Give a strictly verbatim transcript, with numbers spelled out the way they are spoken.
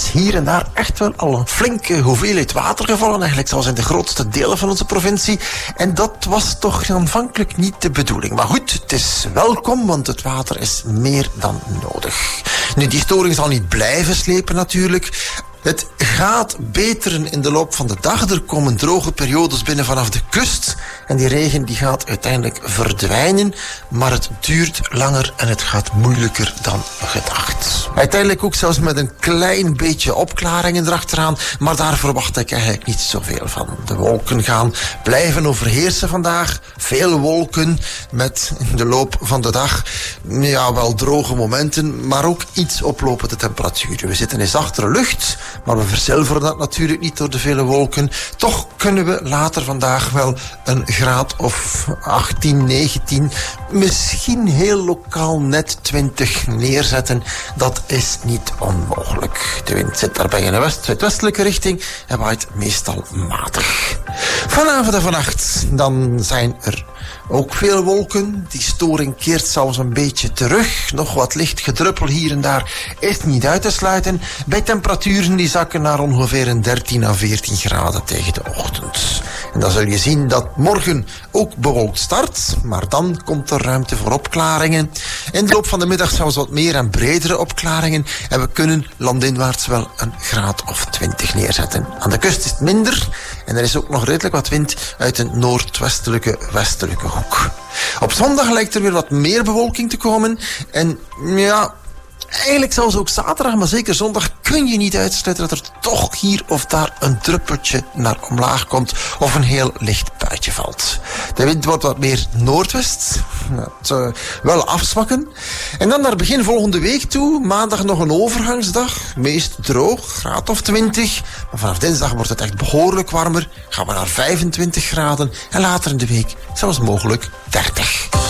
is hier en daar echt wel al een flinke hoeveelheid water gevallen. Eigenlijk zelfs in de grootste delen van onze provincie. En dat was toch aanvankelijk niet de bedoeling. Maar goed, het is welkom, want het water is meer dan nodig. Nu, die storing zal niet blijven slepen natuurlijk. Het gaat beteren in de loop van de dag. Er komen droge periodes binnen vanaf de kust. En die regen die gaat uiteindelijk verdwijnen. Maar het duurt langer en het gaat moeilijker dan gedacht. Uiteindelijk ook zelfs met een klein beetje opklaringen erachteraan. Maar daar verwacht ik eigenlijk niet zoveel van. De wolken gaan blijven overheersen vandaag. Veel wolken met in de loop van de dag ja, wel droge momenten. Maar ook iets oplopende temperaturen. We zitten in zachtere lucht. Maar we verzilveren dat natuurlijk niet door de vele wolken. Toch kunnen we later vandaag wel een graad of achttien, negentien, misschien heel lokaal net twintig neerzetten. Dat is niet onmogelijk. De wind zit daarbij in een west-zuidwestelijke richting en waait meestal matig. Vanavond en vannacht dan zijn er ook veel wolken. Die storing keert zelfs een beetje terug. Nog wat licht gedruppel hier en daar is niet uit te sluiten. Bij temperaturen die zakken naar ongeveer een dertien à veertien graden tegen de ochtend. En dan zul je zien dat morgen ook bewolkt start. Maar dan komt er ruimte voor opklaringen. In de loop van de middag zelfs wat meer en bredere opklaringen. En we kunnen landinwaarts wel een graad of twintig neerzetten. Aan de kust is het minder. En er is ook nog redelijk wat wind uit een noordwestelijke, westelijke hoek. Op zondag lijkt er weer wat meer bewolking te komen. En ja, eigenlijk zelfs ook zaterdag, maar zeker zondag kun je niet uitsluiten dat er toch hier of daar een druppeltje naar omlaag komt of een heel licht buitje valt. De wind wordt wat meer noordwest. Het uh, wel afzwakken. En dan naar begin volgende week toe, maandag nog een overgangsdag. Meest droog, graad of twintig. Maar vanaf dinsdag wordt het echt behoorlijk warmer. Gaan we naar vijfentwintig graden en later in de week zelfs mogelijk dertig.